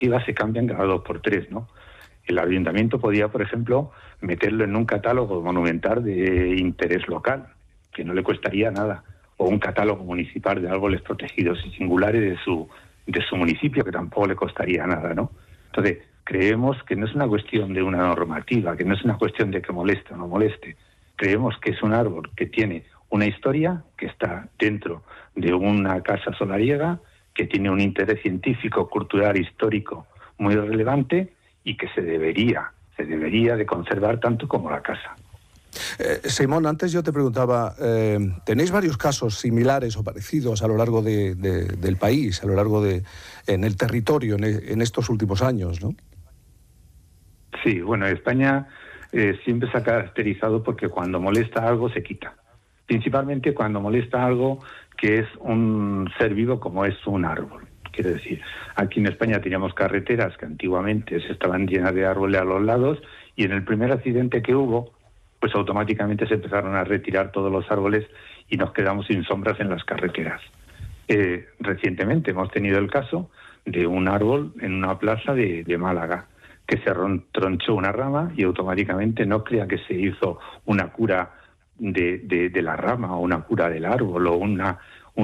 se cambian cada 2 por 3, ¿no? El ayuntamiento podía, por ejemplo, meterlo en un catálogo monumental de interés local, que no le costaría nada, o un catálogo municipal de árboles protegidos y singulares de su municipio, que tampoco le costaría nada, ¿no? Entonces, creemos que no es una cuestión de una normativa, que no es una cuestión de que moleste o no moleste. Creemos que es un árbol que tiene una historia, que está dentro de una casa solariega, que tiene un interés científico, cultural, histórico muy relevante y que se debería de conservar tanto como la casa. Simón, antes yo te preguntaba, tenéis varios casos similares o parecidos a lo largo del país, a lo largo en el territorio, en estos últimos años, ¿no? Sí, bueno, España siempre se ha caracterizado porque cuando molesta algo se quita. Principalmente cuando molesta algo que es un ser vivo como es un árbol. Quiero decir, aquí en España teníamos carreteras que antiguamente estaban llenas de árboles a los lados y en el primer accidente que hubo, pues automáticamente se empezaron a retirar todos los árboles y nos quedamos sin sombras en las carreteras. Recientemente hemos tenido el caso de un árbol en una plaza de Málaga, que se tronchó una rama y automáticamente no crea que se hizo una cura de la rama o una cura del árbol o una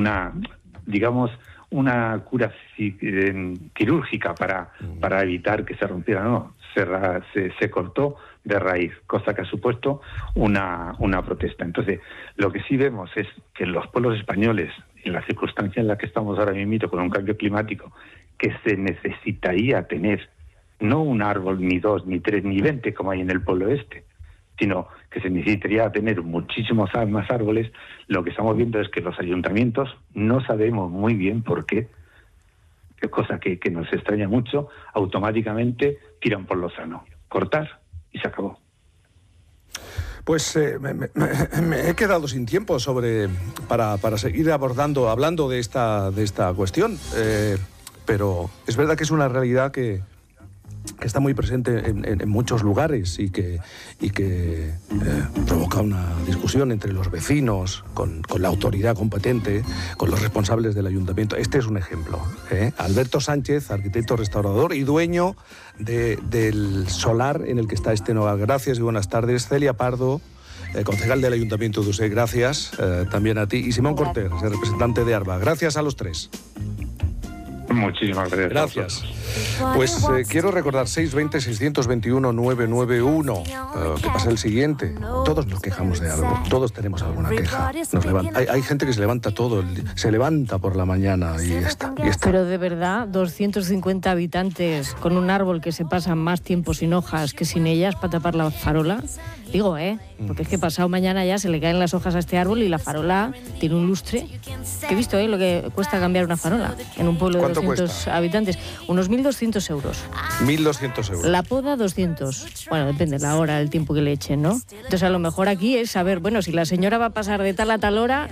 cura quirúrgica para evitar que se rompiera, no, se cortó de raíz, cosa que ha supuesto una protesta. Entonces, lo que sí vemos es que en los pueblos españoles, en la circunstancia en la que estamos ahora mismo con un cambio climático, que se necesitaría tener no un árbol, ni 2, ni 3, ni 20 como hay en el pueblo este, sino que se necesitaría tener muchísimos más árboles. Lo que estamos viendo es que los ayuntamientos no sabemos muy bien por qué, cosa que nos extraña mucho, automáticamente tiran por lo sano, cortar y se acabó. Pues me he quedado sin tiempo para seguir hablando de esta cuestión, pero es verdad que es una realidad que está muy presente en muchos lugares y que provoca una discusión entre los vecinos, con la autoridad competente, con los responsables del ayuntamiento. Este es un ejemplo. Alberto Sánchez, arquitecto restaurador y dueño del solar en el que está este hogar. Gracias y buenas tardes. Celia Pardo, concejal del Ayuntamiento de Usé, gracias también a ti. Y Simón Cortés, el representante de ARBA. Gracias a los tres. Muchísimas gracias. Gracias. Pues quiero recordar 620-621-991. Que pasa el siguiente. Todos nos quejamos de algo. Todos tenemos alguna queja. Hay gente que se levanta se levanta por la mañana y está. Pero de verdad, 250 habitantes con un árbol que se pasan más tiempo sin hojas que sin ellas para tapar la farola. Digo, porque es que pasado mañana ya se le caen las hojas a este árbol y la farola tiene un lustre. Que he visto, lo que cuesta cambiar una farola en un pueblo de 200 habitantes. Unos 1.200 euros. 1.200 euros. La poda, 200. Bueno, depende la hora, el tiempo que le echen, ¿no? Entonces, a lo mejor aquí es saber, bueno, si la señora va a pasar de tal a tal hora,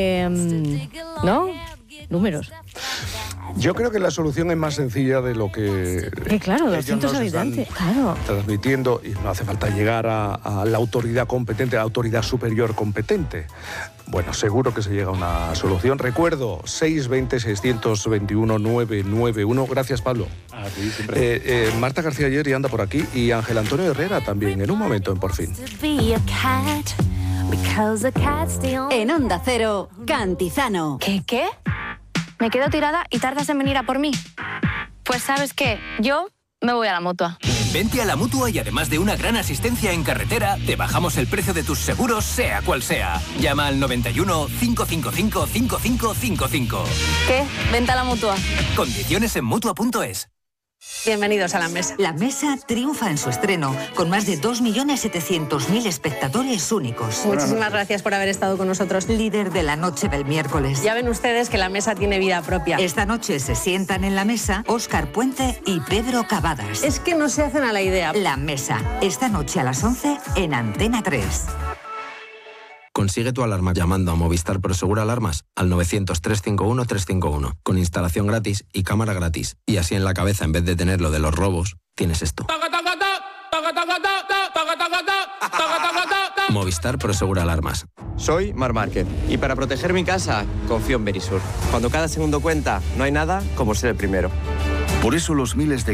¿no? Números. Yo creo que la solución es más sencilla de lo que... claro, 200 habitantes, claro. Transmitiendo, y no hace falta llegar a la autoridad competente, a la autoridad superior competente. Bueno, seguro que se llega a una solución. Recuerdo, 620-621-991. Gracias, Pablo. A ti, siempre. Marta García Ayer anda por aquí y Ángel Antonio Herrera también, en un momento en Por Fin. En Onda Cero, Cantizano. ¿Qué? ¿Me quedo tirada y tardas en venir a por mí? Pues ¿sabes qué? Yo me voy a la Mutua. Vente a la Mutua y además de una gran asistencia en carretera, te bajamos el precio de tus seguros, sea cual sea. Llama al 91 555 5555. ¿Qué? Vente a la Mutua. Condiciones en Mutua.es. Bienvenidos a La Mesa. La Mesa triunfa en su estreno, con más de 2.700.000 espectadores únicos. Muchísimas gracias por haber estado con nosotros. Líder de la noche del miércoles. Ya ven ustedes que La Mesa tiene vida propia. Esta noche se sientan en la mesa Óscar Puente y Pedro Cavadas. Es que no se hacen a la idea. La Mesa, esta noche a las 11 en Antena 3. Consigue tu alarma llamando a Movistar Prosegur Alarmas al 900-351-351, con instalación gratis y cámara gratis. Y así en la cabeza, en vez de tener lo de los robos, tienes esto. Movistar Prosegur Alarmas. Soy Mar Márquez y para proteger mi casa confío en Verisur. Cuando cada segundo cuenta, no hay nada como ser el primero. Por eso los miles de